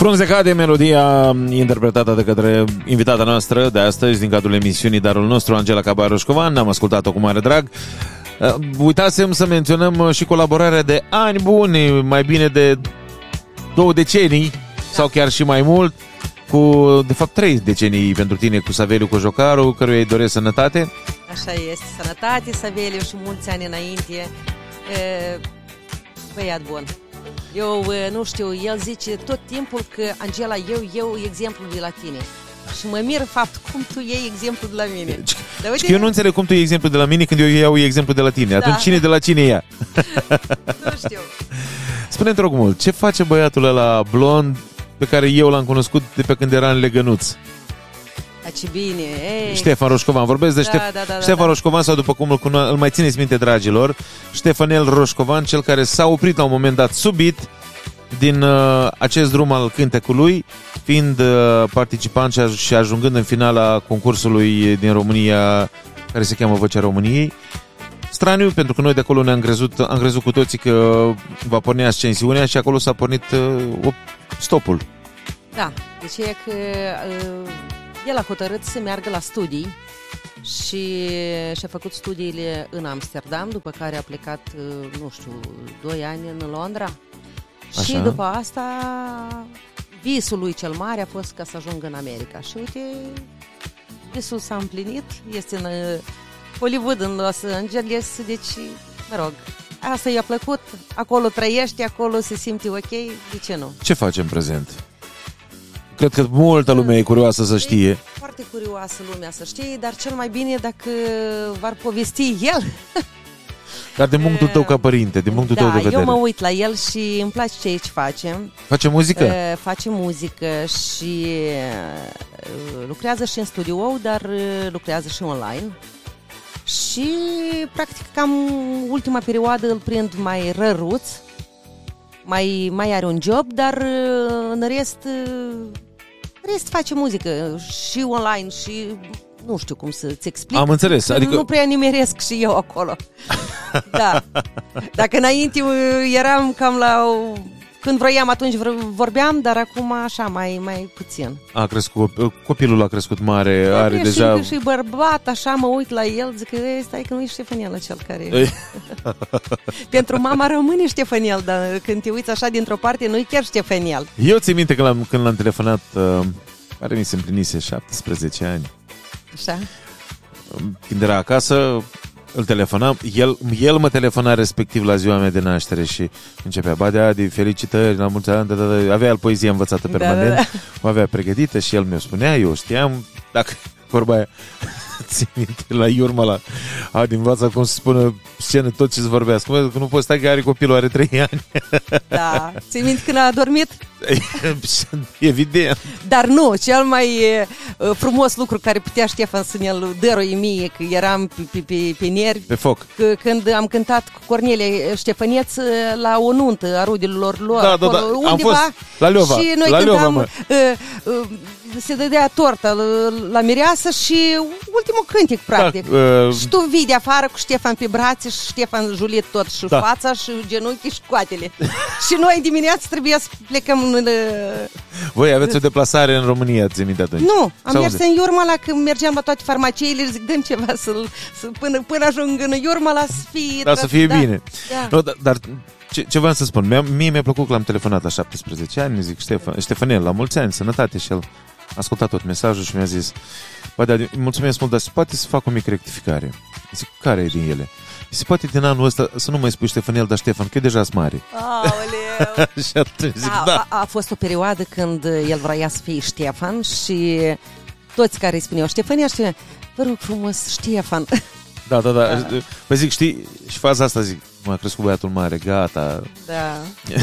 Frunzecat de melodia interpretată de către invitata noastră de astăzi din cadrul emisiunii Darul Nostru, Angela Cabaroșcovan. Am ascultat-o cu mare drag. Uitasem să menționăm și colaborarea de ani buni, mai bine de 2 decenii sau chiar și mai mult, cu, de fapt, 3 decenii pentru tine, cu Saveliu Cojocaru, căruia îi doresc sănătate. Așa este, sănătate, Saveliu, și mulți ani înainte. Băiat bun. Eu nu știu, el zice tot timpul că, Angela, eu exemplul de la tine. Și mă mir fapt cum tu iei exemplu de la mine. Dar uite, eu nu înțeleg cum tu iei exemplu de la mine când eu iau exemplu de la tine. Da. Atunci cine de la cine ia? Nu știu. Spune-mi, te rog mult, ce face băiatul ăla blond pe care eu l-am cunoscut de pe când era în Legănuț? Ce bine. Ei. Ștefan Roșcovan. Vorbesc de Ștefan Roșcovan, sau după cum îl mai țineți minte, dragilor, Ștefanel Roșcovan, cel care s-a oprit la un moment dat subit din acest drum al cântecului, fiind participant și ajungând în finala concursului din România, care se cheamă Vocea României. Straniu, pentru că noi de acolo am crezut cu toții că va porni ascensiunea și acolo s-a pornit stopul. Da, deci e că el a hotărât să meargă la studii și și-a făcut studiile în Amsterdam, după care a plecat, nu știu, 2 ani în Londra. Așa. Și după asta visul lui cel mare a fost ca să ajungă în America. Și uite, visul s-a împlinit, este în Hollywood, în Los Angeles, deci, mă rog, asta i-a plăcut, acolo trăiește, acolo se simte ok, de ce nu? Ce face în prezent? Cred că multă lume e curioasă să știe. E foarte curioasă lumea să știe, dar cel mai bine dacă v-ar povesti el. Dar din punctul tău ca părinte, din punctul tău de vedere. Eu mă uit la el și îmi place ce aici face. Face muzică? Face muzică și lucrează și în studio, dar lucrează și online. Și practic cam ultima perioadă îl prind mai răruț, mai are un job, dar în rest face muzică și online și nu știu cum să-ți explic. Am înțeles. Adică nu prea nimeresc și eu acolo. Da. Dacă înainte eram cam la... Când vroiam, atunci vorbeam, dar acum așa, mai puțin. A crescut, copilul a crescut mare, are deja... Și bărbat, așa, mă uit la el, zic că stai că nu e Ștefanel cel care... Pentru mama rămâne Ștefanel, dar când te uiți așa dintr-o parte, nu e chiar Ștefanel. Eu țin minte că când l-am telefonat, care mi se împlinise 17 ani. Așa? Când era acasă, îl telefonam, el mă telefona respectiv la ziua mea de naștere și începea, Adi, felicitări, la mulți ani, avea el poezie învățată permanent, o avea pregătită și el mi-o spunea, eu știam, dacă vorba aia, țin minte, la Iurmala, Adi învață cum se spune scenă tot ce-ți vorbească, că nu poți stai că are copilul, are 3 ani. Da, țin minte când a dormit? Evident. Dar nu, cel mai frumos lucru care putea Ștefan să ne-l dăruie mie, că eram pe nervi, pe foc, când am cântat cu Cornelie Ștefăneț la o nuntă a rudelor lor, da, acolo, undeva, am fost la Leova, și noi cântam, se dădea torta la mireasă și ultimul cântec, practic. Și tu vii de afară cu Ștefan pe brațe și Ștefan julit tot și fața și genunchii și coatele. Și noi dimineața trebuie să plecăm în... Voi aveți o deplasare în România, ți-mi minte atunci? Nu, am mers în Iurmala, când mergeam la toate farmaciile, zic, dăm ceva până ajung în Iurmala să fie... Da, să fie bine. Da. No, dar ce vreau să spun, mie mi-a plăcut că l-am telefonat la 17 ani, zic, Ștefanel, la mulți ani, sănătate, și el a ascultat tot mesajul și mi-a zis, Adi, mulțumesc mult, dar se poate să fac o mică rectificare. Zic, care e din ele? Se poate din anul ăsta să nu mai spui Ștefanel, dar Ștefan, că e deja mare. Aoleu! Și atunci zic, da. A fost o perioadă când el vrea să fie Ștefan și toți care îi spuneau Ștefanel, vă rog frumos, Ștefan. Da. Păi zic, știi, și faza asta, zic, m-a crescut băiatul mare, gata. Da.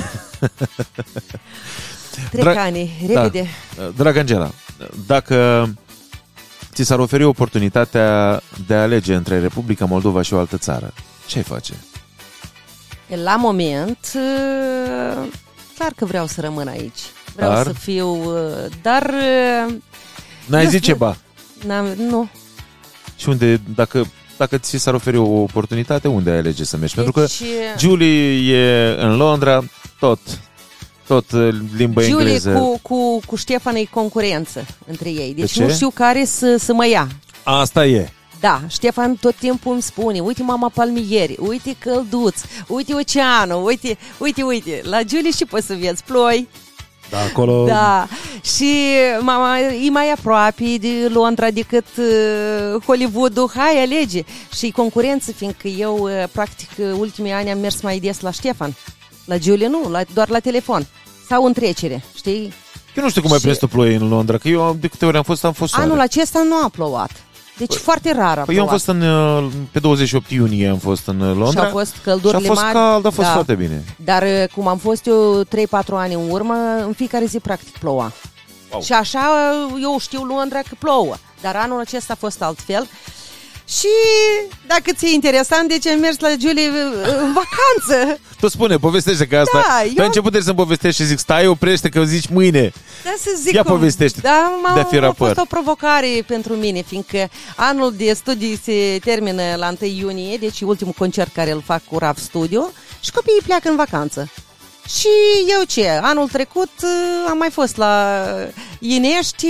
Trec ani, repede. Da. Dragă Angela, dacă ți s-ar oferi oportunitatea de a alege între Republica Moldova și o altă țară, ce ai face? La moment, clar că vreau să rămân aici. Vreau să fiu, dar... N-ai zice ba? Nu. Și unde, dacă ți s-ar oferi o oportunitate, unde ai alege să mergi? Deci, pentru că Julie e în Londra, tot tot limba engleză. Cu Ștefan e concurență între ei. Deci De ce? nu știu care să mă ia. Asta e. Da, Ștefan tot timpul îmi spune, uite mama palmieri, uite călduț, uite oceanul, uite. La Giulia și poți să vezi ploi. Da, acolo... Da, și mama e mai aproape de Londra decât Hollywood-ul, hai alege. Și concurență, fiindcă eu, practic, ultimii ani am mers mai des la Ștefan. La Giulia nu, doar la telefon. Sau în trecere, știi? Eu nu știu cum ai prins tu ploi în Londra, că eu de câte ori am fost soare. Anul acesta nu a plouat. Deci foarte rar a plouat. Eu am fost pe 28 iunie am fost în Londra. Și a fost căldurile mari. Și a fost cald, a fost foarte bine. Dar cum am fost eu 3-4 ani în urmă, în fiecare zi practic ploua. Wow. Și așa eu știu Londra că plouă. Dar anul acesta a fost altfel. Și dacă ți-e interesant, de ce ai mers la Giulia în vacanță? Tu spune, povestește că asta... Da, tu ai început să-mi povestești și zic, stai, oprește că zici mâine. Da, să zic ia povestește. Da, a fost o provocare pentru mine, fiindcă anul de studii se termină la 1 iunie, deci ultimul concert care îl fac cu RAF Studio și copiii pleacă în vacanță. Și eu ce? Anul trecut am mai fost la Inești.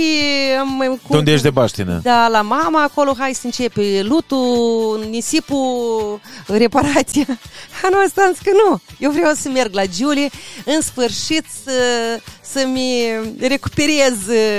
De unde ești de baștină? Da, la mama, acolo hai să începe lutul, nisipul, reparația. Anul ăsta am zis că nu. Eu vreau să merg la Giulia, în sfârșit să-mi recuperez.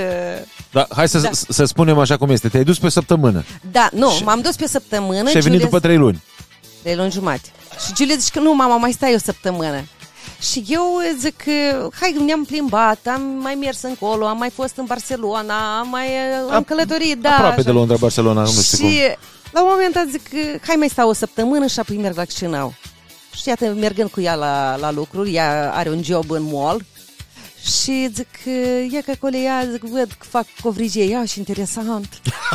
Da, hai să spunem așa cum este. Te-ai dus pe săptămână. Da, nu, m-am dus pe săptămână. Și ai venit după 3 luni. 3 luni jumate. Și Giulia zice că nu, mama, mai stai o săptămână. Și eu zic că, hai, ne-am plimbat, am mai mers încolo, am mai fost în Barcelona, am călătorit, da. Aproape de Londra, Barcelona, nu știu cum. Și la un moment dat zic că, hai mai stau o săptămână și apoi merg la Chișinău. Și iată, mergând cu ea la lucruri, ea are un job în mall. Și zic, ia că acolo ea, zic, văd că fac covrigie, ia și interesant.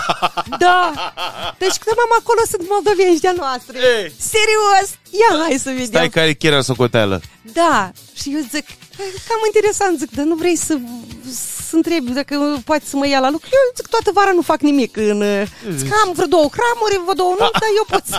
Da, deci când am acolo sunt moldoveni de-a noastră. Ei. Serios, ia hai să vedem. Stai care chiar era socoteală. Da, și eu zic, cam interesant, zic, dar nu vrei să întrebi dacă poate să mă ia la lucru? Eu zic, toată vara nu fac nimic. Zic, am vreo 2 cramuri, vreo 2 nu, dar eu pot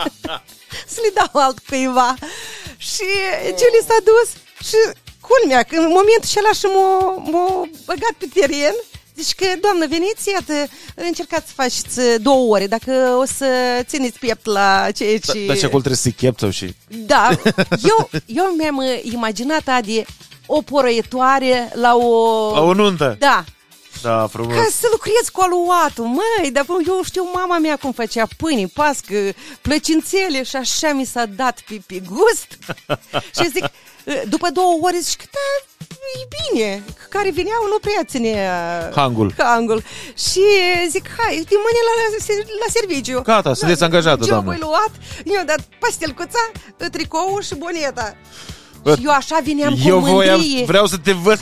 să le dau altcuiva. Și Giulia s-a dus și culmea, că în momentul acela și m-a băgat pe teren. Zici că, doamnă, veniți, iată, încercați să faceți 2 ore, dacă o să țineți piept la ceea ce... Dar ce acolo trebuie să chep sau și... Da, eu mi-am imaginat, Adi, o porăitoare la o nuntă. Da. Da, frumos. Ca să lucrez cu aluatul, măi, dar eu știu mama mea cum făcea pâine, pască, plăcințele și așa mi s-a dat pe gust. Și zic, după 2 ore zic, da, e bine, care veneau nu prea ține hangul. Și zic, hai, de mâine la serviciu. Gata, sunteți angajată, doamnă. Jobul luat, eu dat pastelcuța, tricoul și boneta. Și eu așa veneam cu mândrie. Vreau să te văd.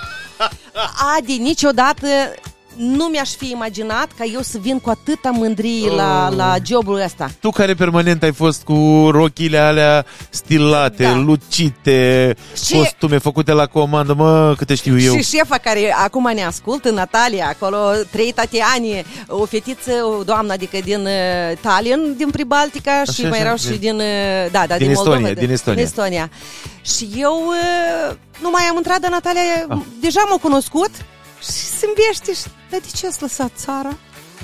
Adi, niciodată nu mi-aș fi imaginat ca eu să vin cu atâta mândrie la jobul ăsta. Tu care permanent ai fost cu rochile alea stilate, lucite, costume făcute la comandă, mă, câte știu eu. Și șefa care acum ne ascultă, Natalia, acolo 3 Tatiani, o fetiță, o doamnă, adică din Tallinn, din Pribaltica și mai erau și din Estonia, Moldova, din Estonia. Și eu nu mai am intrat, dar Natalia deja m-a cunoscut. Și zâmbește, dar de ce ați lăsat țara?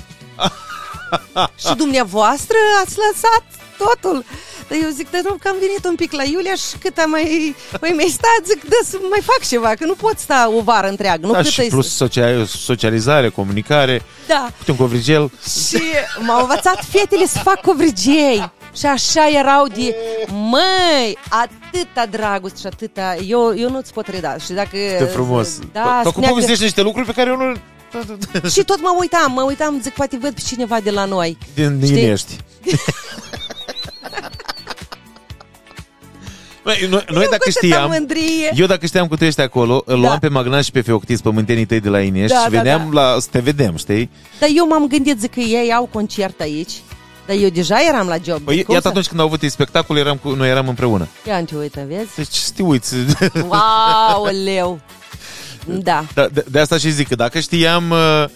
Și dumneavoastră ați lăsat totul. Dar eu zic, dar nu, că am venit un pic la Iulia și cât am mai stat, zic, da, să mai fac ceva, că nu pot sta o vară întreagă. Nu și plus socializare, comunicare, un covrigel. Și m-au învățat fetele să fac covrigei. Și așa erau de, măi, atâta dragoste și atâta, eu nu-ți pot reda. Și dacă... Ce frumos. Da, cum povestești niște lucruri pe care eu nu... Și tot mă uitam, zic, poate văd pe cineva de la noi. Din Inești. Noi dacă știam, eu dacă știam că tu ești acolo, îl luam pe Magnan și pe Feoctis, pământenii tăi de la Inești, și veneam să te vedem, știi? Dar eu m-am gândit, zic că ei au concert aici. Dar eu deja eram la job. Păi iată atunci când au avut spectacol, noi eram împreună. Ia ce uită, vezi? Deci să te uiți. Wow, leu. Da. De asta și zic că dacă știam...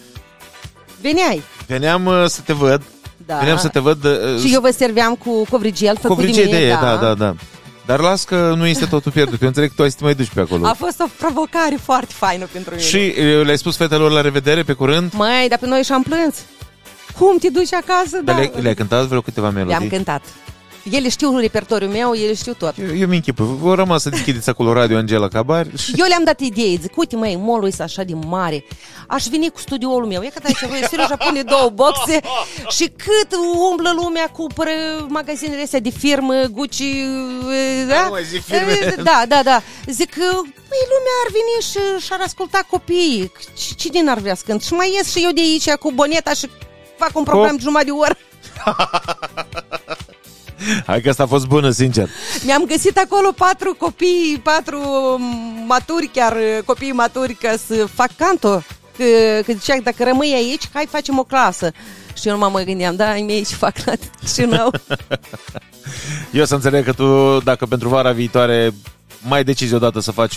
Veneam să te văd. Da. Veneam să te văd. Și eu vă serveam cu covrigel făcut de mine. Da. Dar las că nu este totul pierdut. Eu înțeleg că tu ai să te mai duci pe acolo. A fost o provocare foarte faină pentru mine. Și le-ai spus fetelor la revedere pe curând? Măi, dar pe noi și-am plâns. Cum te duci acasă? Dar le-ai cântat vreo câteva melodii? Le-am cântat. Ele știu repertoriul meu, ele știu tot. Eu mi închipă. Vă rămas să deschideți acolo Radio Angela Cabar. Eu le-am dat idei. Zic, uite măi, mall-ul este așa de mare. Aș veni cu studioul meu. E că dai ceva, Serioja pune 2 boxe și cât umblă lumea, cumpără magazinele astea de firmă, Gucci, da? Da. Zic, lumea ar veni și-ar asculta copiii. Cine n-ar vrea să cânt? Și mai ies și eu de aici cu boneta și fac un program de jumătate de oră. Hai că asta a fost bună, sincer. Mi-am găsit acolo 4 copii, 4 maturi, chiar copii maturi, ca să fac canto. Că zicea, dacă rămâi aici, hai facem o clasă. Și eu numai mă gândeam, da, ai mei și fac și nou. Eu să înțeleg că tu, dacă pentru vara viitoare mai decizi odată să faci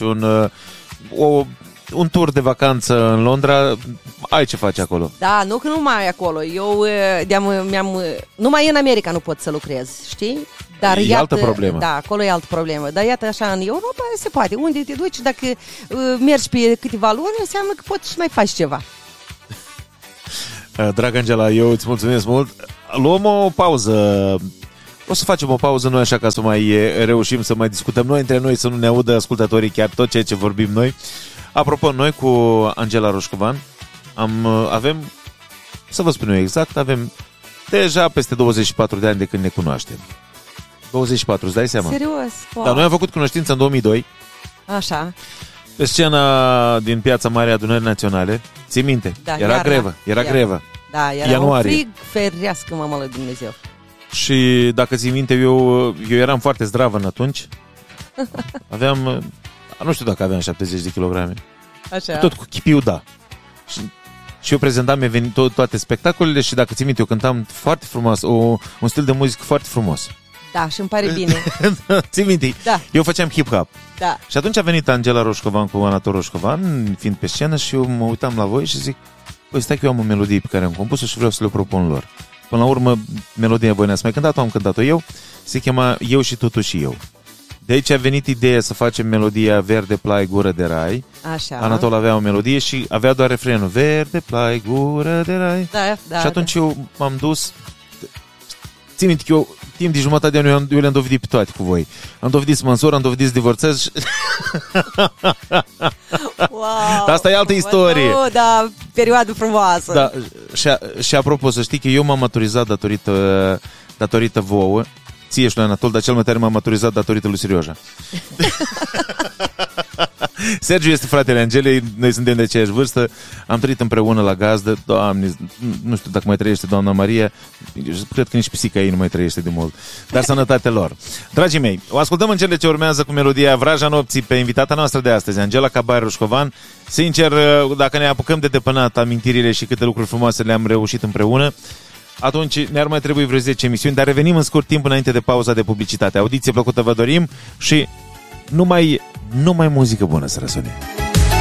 un tur de vacanță în Londra, ai ce faci acolo? Da, nu că nu mai e acolo. Eu numai în America nu pot să lucrez, știi? Dar e altă problemă. Da, acolo e altă problemă. Dar iată așa, în Europa se poate. Unde te duci, dacă mergi pe câteva luni, înseamnă că poți să mai faci ceva. Dragă Angela, eu îți mulțumesc mult. Luăm o pauză. O să facem o pauză noi așa ca să mai reușim să mai discutăm noi între noi, să nu ne audă ascultătorii chiar tot ceea ce vorbim noi. Apropo, noi cu Angela Roșcovan avem, să vă spun eu exact, avem deja peste 24 de ani de când ne cunoaștem. 24, îți dai seama? Serios? Wow. Dar noi am făcut cunoștință în 2002. Așa. Pe scena din Piața Mare a Adunării Naționale. Ții minte? Da, era grevă. Da, era ianuarie. Un frig, ferească-mă lui Dumnezeu. Și dacă ții minte, eu eram foarte zdravă în atunci. Aveam, nu știu dacă aveam 70 de kilograme. Așa. Tot cu chipiu, da. Și eu prezentam toate spectacolele și dacă ții minte, eu cântam foarte frumos, un stil de muzică foarte frumos. Da, și îmi pare bine. Ții minte? Da. Eu făceam hip-hop. Da. Și atunci a venit Angela Roșcovan cu Anatol Roșcovan, fiind pe scenă, și eu mă uitam la voi și zic, păi stai că eu am o melodie pe care am compus-o și vreau să le propun lor. Până la urmă, melodia voi ne-ați mai cântat-o, am cântat-o eu, se chema Eu și tu și eu. De aici a venit ideea să facem melodia Verde, plai, gură de rai. Așa. Anatol avea o melodie și avea doar refrenul Verde, plai, gură de rai. Da, și atunci eu m-am dus. Țin minte că eu, timp de jumătate de an, eu le-am dovedit pe toate cu voi. Am dovedit sponsor, am dovedit divorțez și... Wow! Dar asta e altă istorie. Da, perioadă frumoasă. Da, și apropo, să știi că eu m-am maturizat datorită vouă, ție și lui Anatol, dar cel mai tare m-am maturizat datorită lui Serioja. Sergiu este fratele Angelei, noi suntem de aceeași vârstă, am trăit împreună la gazdă. Doamne, nu știu dacă mai trăiește doamna Maria, cred că nici pisica ei nu mai trăiește de mult, dar sănătate lor. Dragii mei, o ascultăm în cele ce urmează cu melodia Vraja Nopții pe invitata noastră de astăzi, Angela Cabar Roșcovan. Sincer, dacă ne apucăm de depănat amintirile și câte lucruri frumoase le-am reușit împreună, atunci ne-ar mai trebui vreo 10 emisiuni, dar revenim în scurt timp înainte de pauza de publicitate. Audiție plăcută vă dorim și numai muzică bună să răsune.